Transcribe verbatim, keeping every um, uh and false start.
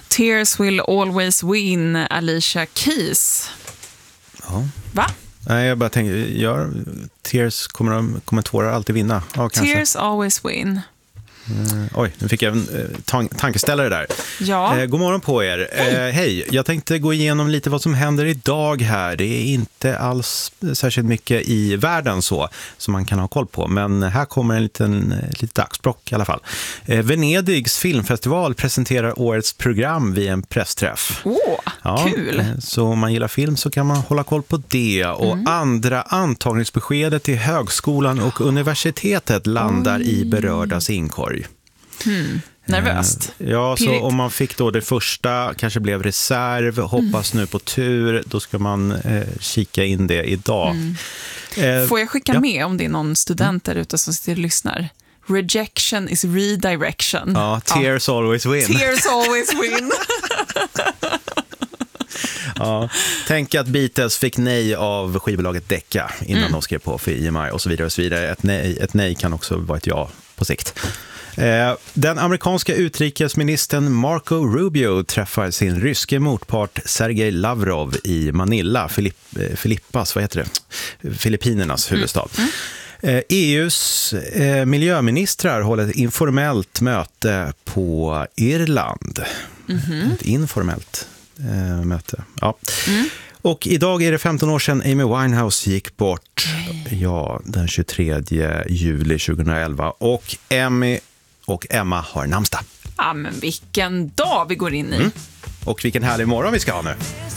Tears will always win, Alicia Keys. Ja. Va? Nej, jag bara tänker, ja, Tears kommer, de, kommer tårar alltid vinna. Ja, Tears always win. Mm, oj, nu fick jag en eh, tan- tankeställare där. Ja. Eh, god morgon på er. Hej. Eh, hej, jag tänkte gå igenom lite vad som händer idag här. Det är inte alls särskilt mycket i världen så som man kan ha koll på. Men här kommer en liten, ett litet dagsblock i alla fall. Eh, Venedigs filmfestival presenterar årets program vid en pressträff. Åh, oh, ja, kul! Eh, så om man gillar film så kan man hålla koll på det. Och mm. andra antagningsbeskedet till högskolan och universitetet landar mm. i berördas inkorg. Hmm. Nervöst. Eh, ja, Pirigt. Så om man fick då det första, kanske blev reserv, hoppas mm. nu på tur, då ska man eh, kika in det idag. Mm. Eh, Får jag skicka ja. med om det är någon student där ute som sitter och lyssnar? Rejection is redirection. Ja, tears ja. always win. Tears always win. Ja, tänk att Beatles fick nej av skivbolaget Decca innan mm. de skrev på för I M I och så vidare och så vidare. Ett nej, ett nej kan också vara ett ja på sikt. Den amerikanska utrikesministern Marco Rubio träffar sin ryske motpart Sergej Lavrov i Manila, Filipp, Filippas, vad heter det? Filippinernas huvudstad. Mm. Mm. E U:s miljöministrar håller ett informellt möte på Irland. Mm-hmm. Ett informellt eh, möte. Ja. Mm. Och idag är det femton år sedan Amy Winehouse gick bort. Ja, den tjugotredje juli tjugoelva. Och Amy och Emma har namnsdag. Ja, men vilken dag vi går in i. Mm. Och vilken härlig morgon vi ska ha nu.